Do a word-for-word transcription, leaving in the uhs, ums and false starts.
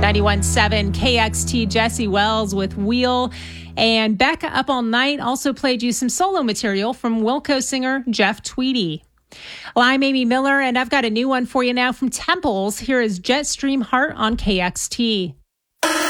ninety-one point seven K X T, Jesse Wells with Wheel. And Becca Up All Night also played you some solo material from Wilco singer Jeff Tweedy. Well, I'm Amy Miller, and I've got a new one for you now from Temples. Here is Jetstream Heart on K X T.